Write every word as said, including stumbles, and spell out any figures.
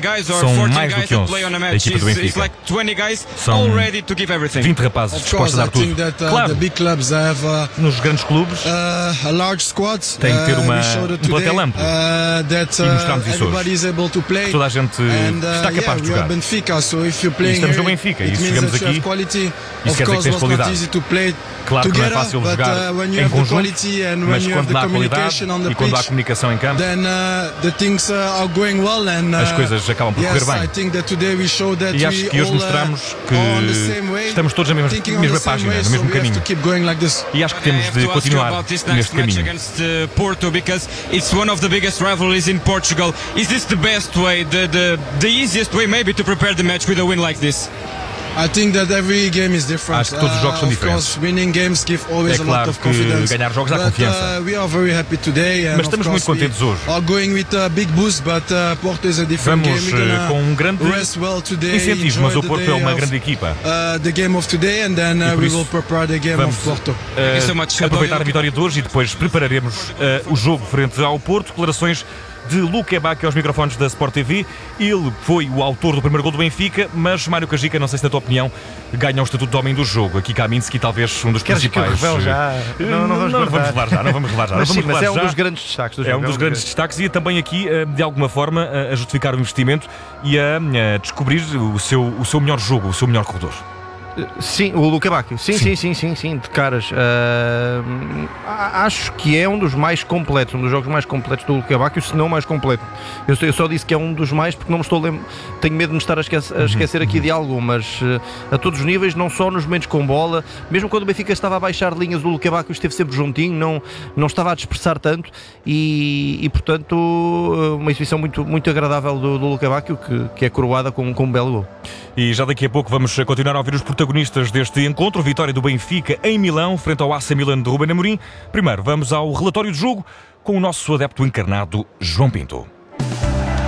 guys or São fourteen mais do guys que that onze play on a da match. equipa do It's, it's Benfica. like twenty guys São all ready to give everything. vinte rapazes Of course, dispostos a I dar tudo. think that uh, Claro, the big clubs have uh, nos grandes clubes uh, a large squad. Tem que ter Uh, uma- we showed it um plantel today, amplo. uh, that E uh, mostramos isso hoje. everybody is able to play. toda a gente And, uh, está capaz yeah, de we jogar. are Benfica, so if you're E playing estamos no here, Benfica, e it se means chegamos that you aqui, have quality. isso Of quer dizer que course, tens was not qualidade. easy to play Claro que não é together, fácil but jogar uh, when you em have the conjunto, quality and when mas you have quando the dá a qualidade communication on the e quando há a pitch, comunicação em campo, then uh, the things uh, are going well and uh, as coisas acabam por yes, correr I bem. think that today we showed that E acho we que hoje all, uh, mostramos que are on the same way, estamos todos na mesma, thinking on mesma the same página, way, no so mesmo we have caminho. to keep going like this. E acho que I temos have de to ask you continuar about this next neste match caminho. against uh, Porto, because it's one of the biggest rivalries in Portugal. Is this the best way, the, the, the easiest way maybe to prepare the match with a win like this? I think that every game is different. Acho que todos os jogos são Uh, of diferentes. course, winning games give always É a lot claro of que confidence. ganhar jogos dá But, confiança. uh, we are very happy today, and Mas estamos of muito course contentes hoje. we are going with a big boost, but uh, Porto is a different Vamos game. We're eh, gonna com um grande rest well today, incentivo, mas enjoy o the Porto é day uma of, grande equipa. Uh, the game of today, and then E uh, por we isso will prepare the game Vamos of Porto. eh, so much. aproveitar a vitória de hoje e depois prepararemos eh, o jogo frente ao Porto. Declarações de Luque Bacchi aos microfones da Sport T V. Ele foi o autor do primeiro gol do Benfica, mas Mário Cajica, não sei se na tua opinião, ganha o estatuto de homem do jogo. Aqui Kaminski, talvez um dos Queres que eu principais. revele já? Não, não vamos não, guardar. revelar já, não vamos revelar já. Mas não sim, vamos mas é revelar um já. dos grandes destaques do É jogo. um dos grandes destaques e também aqui, eh, de alguma forma, a a justificar o investimento e a, a descobrir o seu, o seu melhor jogo, o seu melhor corredor. Sim, o Luque Bacchi. Sim, sim, sim, sim, sim, de caras. Uh, acho que é um dos mais completos, um dos jogos mais completos do Luque Bacchi, se não o mais completo. Eu, eu só disse que é um dos mais porque não me estou a lembrar, tenho medo de me estar a esquecer, a esquecer aqui de algo, mas uh, a todos os níveis, não só nos momentos com bola, mesmo quando o Benfica estava a baixar linhas, o Luque Bacchi esteve sempre juntinho, não, não estava a dispersar tanto e, e portanto, uma exibição muito, muito agradável do, do Luque Bacchi, que, que é coroada com, com um belo gol. E já daqui a pouco vamos continuar a ouvir os protagonistas deste encontro, vitória do Benfica em Milão, frente ao A C Milan de Ruben Amorim. Primeiro, vamos ao relatório de jogo com o nosso adepto encarnado, João Pinto.